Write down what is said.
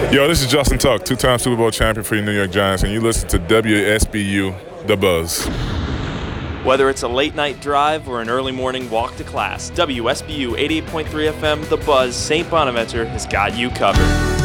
Yo, this is Justin Tuck, two-time Super Bowl champion for your New York Giants, and you listen to WSBU, The Buzz. Whether it's a late-night drive or an early morning walk to class, WSBU 88.3 FM, The Buzz, St. Bonaventure has got you covered.